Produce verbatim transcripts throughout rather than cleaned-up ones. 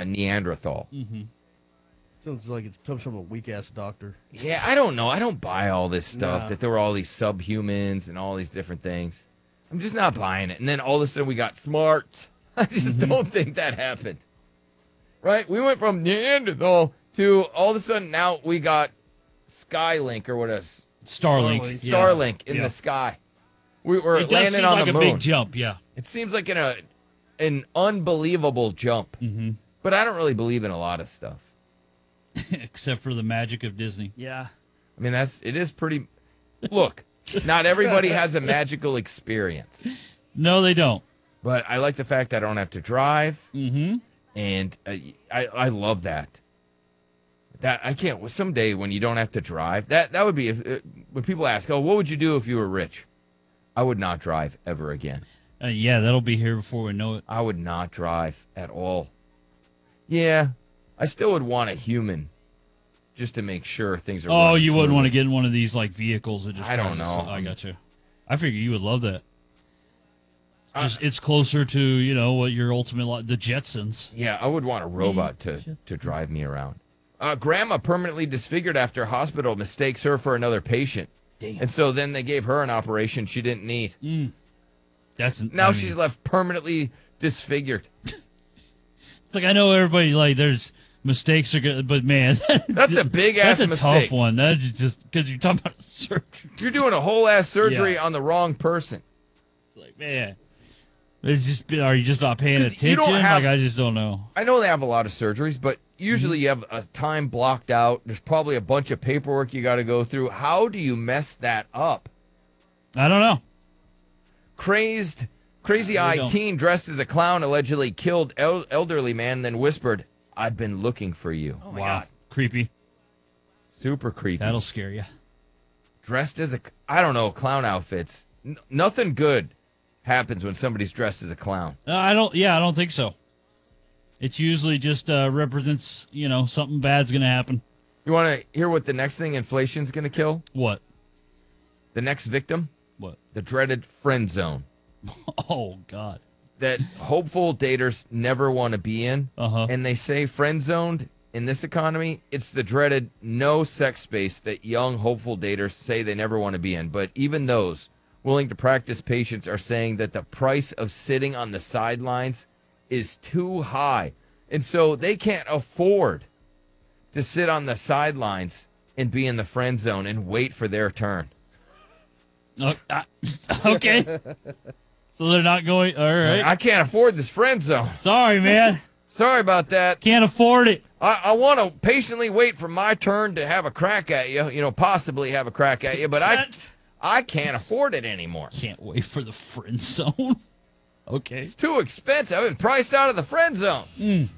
Neanderthal. Mm-hmm. Sounds like it comes from a weak-ass doctor. Yeah, I don't know. I don't buy all this stuff, Nah. that there were all these subhumans and all these different things. I'm just not buying it. And then all of a sudden we got smart. I just Mm-hmm. don't think that happened. Right? We went from Neanderthal to all of a sudden now we got Skylink or what is Starlink. Starlink. Yeah. Starlink in Yeah. the sky. We were It does landing seem on like the a moon. big jump, yeah. It seems like in a an unbelievable jump. Mm-hmm. But I don't really believe in a lot of stuff. Except for the magic of Disney. Yeah. I mean, that's it is pretty. Look, not everybody has a magical experience, No, they don't. but I like the fact that I don't have to drive, Mm-hmm. and uh, I I love that. That I can't. Someday when you don't have to drive, that that would be if, uh, when people ask, "Oh, what would you do if you were rich?" I would not drive ever again. Uh, yeah, that'll be here before we know it. I would not drive at all. Yeah, I still would want a human, just to make sure things are. Oh, running you wouldn't want to smoothly. get in one of these like vehicles that just. I don't try to- know. I got you. I figure you would love that. Uh, Just it's closer to you know what your ultimate li- the Jetsons. Yeah, I would want a robot to, to drive me around. Uh, grandma permanently disfigured after hospital mistakes her for another patient. Damn. And so then they gave her an operation she didn't need. That's Now I she's mean, left permanently disfigured. It's like I know everybody like there's mistakes are good, but man, That's a big ass that's a mistake. tough one. That's just because you're talking about surgery. You're doing a whole ass surgery Yeah. on the wrong person. It's like man, it's just are you just not paying 'Cause you attention? don't have- like I just don't know. I know they have a lot of surgeries, but usually you have a time blocked out. There's probably a bunch of paperwork you got to go through. How do you mess that up? I don't know. Crazed, I crazy-eyed don't. teen dressed as a clown allegedly killed el- elderly man, then whispered, "I've been looking for you." Oh my wow, God. creepy. Super creepy. That'll scare you. Dressed as a, I don't know, clown outfits. N- nothing good happens when somebody's dressed as a clown. Uh, I don't. Yeah, I don't think so. It's usually just uh, represents you know something bad's gonna happen. You want to hear what the next thing inflation's going to kill? What? The next victim? What? The dreaded friend zone Oh God. that hopeful daters never want to be in. Uh-huh. And they say friend zoned in this economy, it's the dreaded no sex space that young hopeful daters say they never want to be in. But even those willing to practice patience are saying that the price of sitting on the sidelines is too high. And so they can't afford to sit on the sidelines and be in the friend zone and wait for their turn. Oh, uh, okay. So they're not going. All right. I can't afford this friend zone. Sorry, man. Sorry about that. Can't afford it. I, I want to patiently wait for my turn to have a crack at you, you know, possibly have a crack at you, but I I can't afford it anymore. Can't wait for the friend zone. Okay. It's too expensive. I've been priced out of the friend zone. Mm.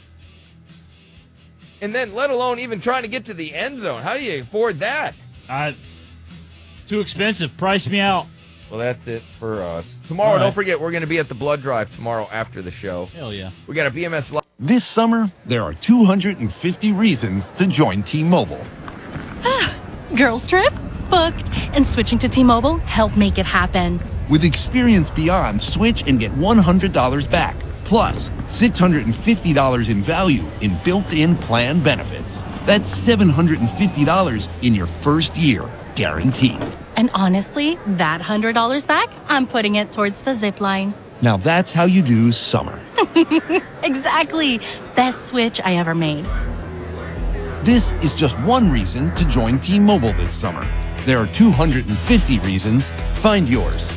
And then let alone even trying to get to the end zone. How do you afford that? I. Too expensive. Price me out. Well, that's it for us. Tomorrow, All right. don't forget, we're going to be at the blood drive tomorrow after the show. Hell yeah. We got a B M S Live. This summer, there are two hundred fifty reasons to join T-Mobile. Girls trip? Booked. And switching to T-Mobile helped make it happen. With Experience Beyond, switch and get one hundred dollars back. Plus, six hundred fifty dollars in value in built-in plan benefits. That's seven hundred fifty dollars in your first year, guaranteed. And honestly, that one hundred dollars back, I'm putting it towards the zip line. Now that's how you do summer. Exactly. Best switch I ever made. This is just one reason to join T-Mobile this summer. There are two hundred fifty reasons. Find yours.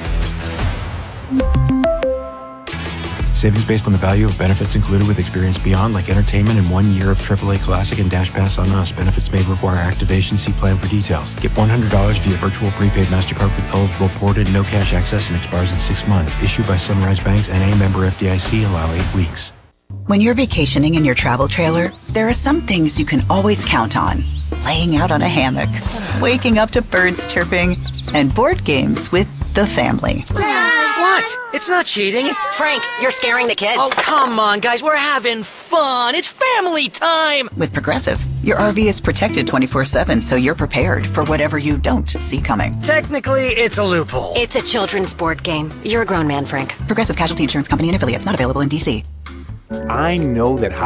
Savings based on the value of benefits included with Experience Beyond, like entertainment and one year of triple A Classic and Dash Pass on us. Benefits may require activation. See plan for details. Get one hundred dollars via virtual prepaid MasterCard with eligible ported, no cash access, and expires in six months. Issued by Sunrise Banks, N A member F D I C. Allow eight weeks. When you're vacationing in your travel trailer, there are some things you can always count on. Laying out on a hammock, waking up to birds chirping, and board games with the family. What? It's not cheating. Frank, you're scaring the kids. Oh, come on, guys. We're having fun. It's family time. With Progressive, your R V is protected twenty-four seven, so you're prepared for whatever you don't see coming. Technically, it's a loophole. It's a children's board game. You're a grown man, Frank. Progressive Casualty Insurance Company and affiliates, not available in D C. I know that